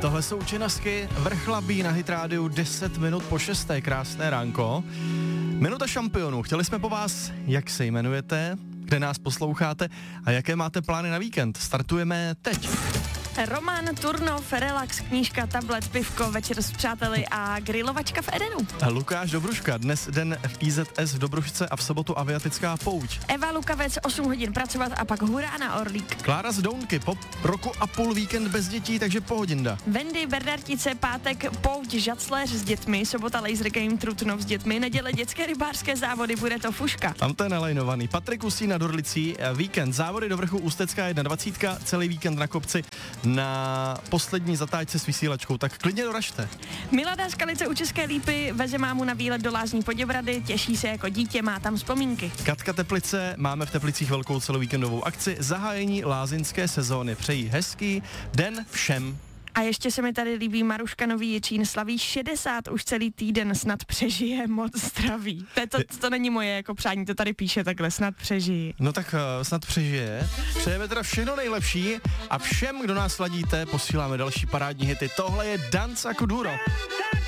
Tohle jsou Činasky, Vrchlabí na Hit Rádiu 10 minut po 6. Krásné ránko. Minuta šampionů. Chtěli jsme po vás, jak se jmenujete, kde nás posloucháte a jaké máte plány na víkend. Startujeme teď. Roman, Turnov, relax, knížka, tablet, pivko, večer s přáteli a grilovačka v Edenu. Lukáš Dobruška, dnes den IZS v Dobrušce a v sobotu aviatická pouť. Eva Lukavec, 8 hodin pracovat a pak hurá na Orlík. Klára z Dounky, po roku a půl víkend bez dětí, takže pohodinda. Wendy, Bernartice, pátek, pouť, žacléř s dětmi, sobota laser game, Trutnov s dětmi, neděle dětské rybářské závody, bude to fuška. Tam to je nalajnovaný. Patrik Usí nad Orlicí, víkend, závody do vrchu Ústecká 21, celý víkend na kopci na poslední zatáčce s vysílačkou, tak klidně doražte. Milada z Kalice u České Lípy veze mámu na výlet do Lázní Poděbrady, těší se jako dítě, má tam vzpomínky. Katka Teplice, máme v Teplicích velkou celovíkendovou akci, zahájení lázeňské sezóny. Přejí hezký den všem. A ještě se mi tady líbí Maruška Nový Jičín, slaví 60 už celý týden, snad přežije, moc zdraví. To není moje jako přání, to tady píše takhle, snad přežije. No tak snad přežije. Přejeme teda všechno nejlepší a všem, kdo nás sladíte, posíláme další parádní hity. Tohle je Danza Kuduro.